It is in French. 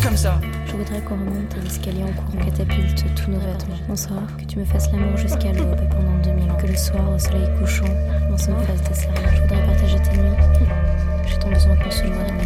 comme ça. Je voudrais qu'on remonte à l'escalier en courant, catapulte tous nos vêtements. Bonsoir, que tu me fasses l'amour jusqu'à l'aube pendant 2000 ans. Que le soir, au soleil couchant, on se fasse des serments. Je voudrais partager tes nuits. J'ai tant besoin qu'on se voit.